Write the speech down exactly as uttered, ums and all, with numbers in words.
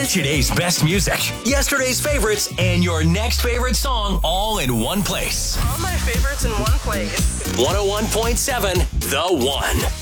is Today's best music, yesterday's favorites, and your next favorite song all in one place. all my favorites in one place. one oh one point seven The One.